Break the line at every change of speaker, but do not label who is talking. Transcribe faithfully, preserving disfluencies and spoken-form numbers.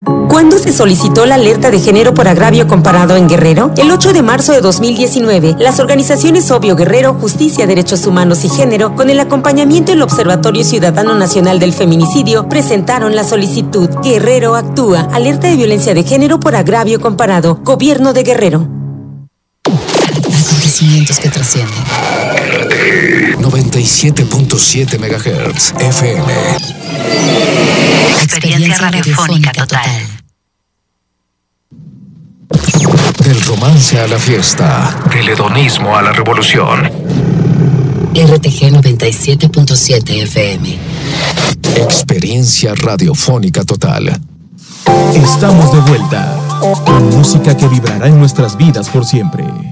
¿Cuándo se solicitó la alerta de género por agravio comparado en Guerrero? El ocho de marzo de dos mil diecinueve, las organizaciones Obvio Guerrero, Justicia, Derechos Humanos y Género, con el acompañamiento del Observatorio Ciudadano Nacional del Feminicidio, presentaron la solicitud Guerrero Actúa, alerta de violencia de género por agravio comparado, Gobierno de Guerrero.
Acontecimientos que trascienden.
noventa y siete punto siete megahertz F M.
Experiencia radiofónica total.
Del romance a la fiesta, del hedonismo a la revolución.
R T G noventa y siete punto siete F M.
Experiencia radiofónica total.
Estamos de vuelta. La música que vibrará en nuestras vidas por siempre.